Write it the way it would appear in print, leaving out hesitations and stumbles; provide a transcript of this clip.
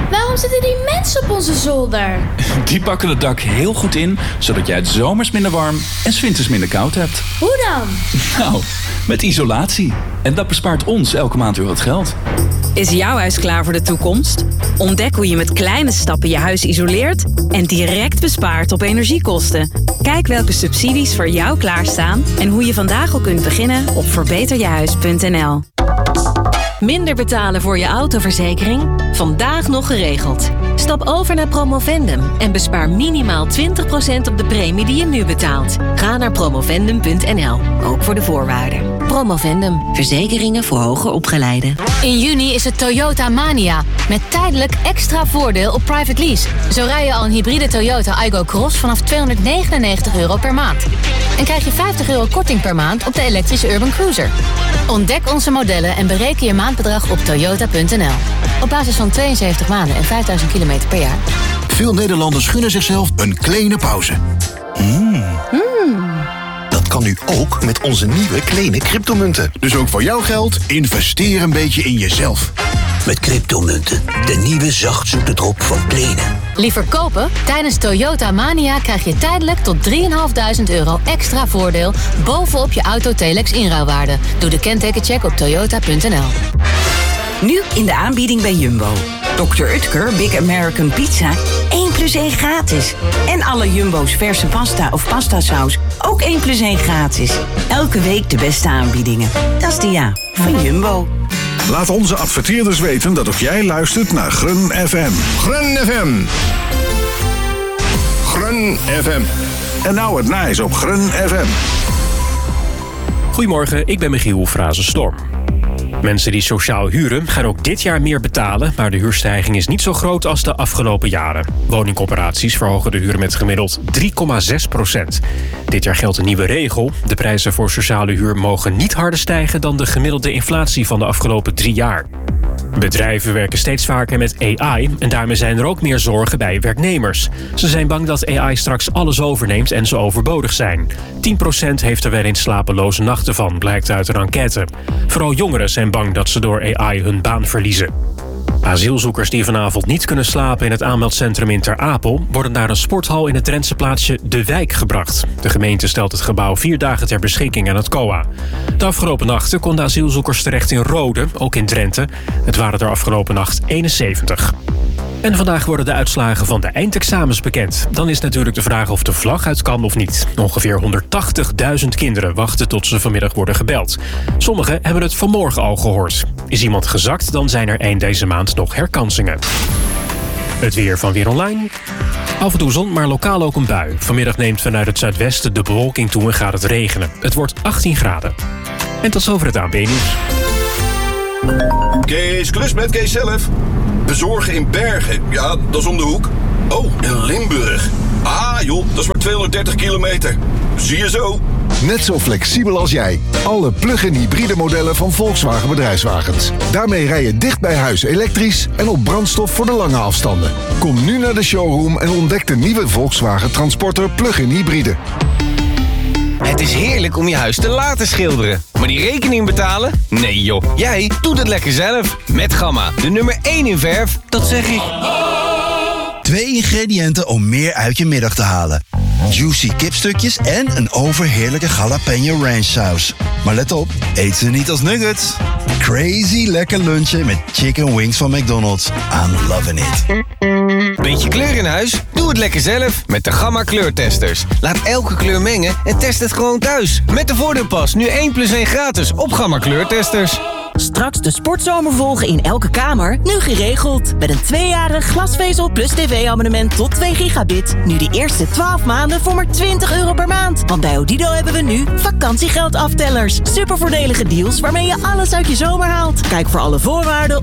Waarom zitten die mensen op onze zolder? Die pakken het dak heel goed in, zodat jij het zomers minder warm en 's winters minder koud hebt. Hoe dan? Nou, met isolatie. En dat bespaart ons elke maand weer wat geld. Is jouw huis klaar voor de toekomst? Ontdek hoe je met kleine stappen je huis isoleert en direct bespaart op energiekosten. Kijk welke subsidies voor jou klaarstaan en hoe je vandaag al kunt beginnen op verbeterjehuis.nl. Minder betalen voor je autoverzekering? Vandaag nog geregeld. Stap over naar Promovendum en bespaar minimaal 20% op de premie die je nu betaalt. Ga naar promovendum.nl, ook voor de voorwaarden. Promovendum, verzekeringen voor hoger opgeleiden. In juni is het Toyota Mania, met tijdelijk extra voordeel op private lease. Zo rij je al een hybride Toyota Aygo Cross vanaf €299 per maand. En krijg je €50 korting per maand op de elektrische Urban Cruiser. Ontdek onze modellen en bereken je maandbedrag op toyota.nl. Op basis van 72 maanden en 5000 kilometer per jaar. Veel Nederlanders gunnen zichzelf een kleine pauze. Dat kan nu ook met onze nieuwe kleine cryptomunten. Dus ook voor jouw geld, investeer een beetje in jezelf. Met cryptomunten, de nieuwe zachtzoete drop van Kleene. Liever kopen? Tijdens Toyota Mania krijg je tijdelijk tot €3.500 extra voordeel bovenop je Auto-Telex inruilwaarde. Doe de kentekencheck op toyota.nl. Nu in de aanbieding bij Jumbo. Dr. Utker Big American Pizza 1+1 gratis. En alle Jumbo's verse pasta of pastasaus ook 1+1 gratis. Elke week de beste aanbiedingen. Dat is de ja van Jumbo. Laat onze adverteerders weten dat ook jij luistert naar Grun FM. Grun FM. Grun FM. En nou het nice op Grun FM. Goedemorgen, ik ben Michiel Frazenstorm. Mensen die sociaal huren gaan ook dit jaar meer betalen, maar de huurstijging is niet zo groot als de afgelopen jaren. Woningcorporaties verhogen de huur met gemiddeld 3,6%. Dit jaar geldt een nieuwe regel. De prijzen voor sociale huur mogen niet harder stijgen dan de gemiddelde inflatie van de afgelopen 3 jaar. Bedrijven werken steeds vaker met AI en daarmee zijn er ook meer zorgen bij werknemers. Ze zijn bang dat AI straks alles overneemt en ze overbodig zijn. 10% heeft er wel eens slapeloze nachten van, blijkt uit een enquête. Vooral jongeren zijn bang dat ze door AI hun baan verliezen. Asielzoekers die vanavond niet kunnen slapen in het aanmeldcentrum in Ter Apel worden naar een sporthal in het Drentse plaatsje De Wijk gebracht. De gemeente stelt het gebouw 4 dagen ter beschikking aan het COA. De afgelopen nachten konden asielzoekers terecht in Rode, ook in Drenthe. Het waren er afgelopen nacht 71. En vandaag worden de uitslagen van de eindexamens bekend. Dan is natuurlijk de vraag of de vlag uit kan of niet. Ongeveer 180.000 kinderen wachten tot ze vanmiddag worden gebeld. Sommigen hebben het vanmorgen al gehoord. Is iemand gezakt, dan zijn er eind deze maand nog herkansingen. Het weer van Weer Online. Af en toe zon, maar lokaal ook een bui. Vanmiddag neemt vanuit het zuidwesten de bewolking toe en gaat het regenen. Het wordt 18 graden. En tot zover het ANP-nieuws. Kees, klus met Kees zelf. Bezorgen in Bergen, ja, dat is om de hoek. Oh, in Limburg. Ah joh, dat is maar 230 kilometer. Zie je zo. Net zo flexibel als jij. Alle plug-in hybride modellen van Volkswagen Bedrijfswagens. Daarmee rij je dicht bij huis elektrisch en op brandstof voor de lange afstanden. Kom nu naar de showroom en ontdek de nieuwe Volkswagen Transporter plug-in hybride. Het is heerlijk om je huis te laten schilderen. Maar die rekening betalen? Nee joh, jij doet het lekker zelf. Met Gamma, de nummer 1 in verf. Dat zeg ik. 2 ingrediënten om meer uit je middag te halen. Juicy kipstukjes en een overheerlijke jalapeno ranch saus. Maar let op, eet ze niet als nuggets. Crazy lekker lunchen met chicken wings van McDonald's. I'm loving it. Beetje kleur in huis? Doe het lekker zelf met de Gamma kleurtesters. Laat elke kleur mengen en test het gewoon thuis. Met de voordeelpas nu 1+1 gratis op Gamma kleurtesters. Straks de sportzomer volgen in elke kamer, nu geregeld. Met een 2-jarig glasvezel plus tv-abonnement tot 2 gigabit. Nu de eerste 12 maanden voor maar €20 per maand. Want bij Odido hebben we nu vakantiegeldaftellers. Supervoordelige deals waarmee je alles uit je zomer haalt. Kijk voor alle voorwaarden